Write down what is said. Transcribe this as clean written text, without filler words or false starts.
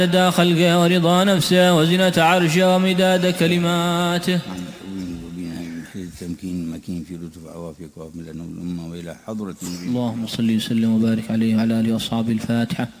عدد خلقه ورضا نفسه وزنة عرشه ومداد كلماته. التمكين المكين في لطف عوافيك وافق لنا الأمة وإلى حضرة النبي. اللهم صل وسلم وبارك عليه وعلى آله وأصحابه. الفاتحة.